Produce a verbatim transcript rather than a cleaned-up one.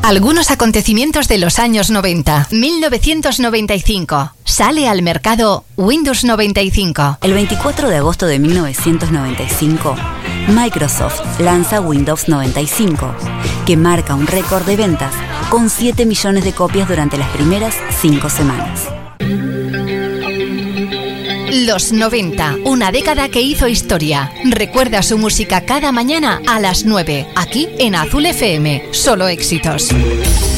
Algunos acontecimientos de los años noventa. mil novecientos noventa y cinco. Sale al mercado Windows noventa y cinco. El veinticuatro de agosto de mil novecientos noventa y cinco, Microsoft lanza Windows noventa y cinco, que marca un récord de ventas con siete millones de copias durante las primeras cinco semanas. Los noventa, una década que hizo historia. Recuerda su música cada mañana a las nueve, aquí en Azul F M. Solo éxitos.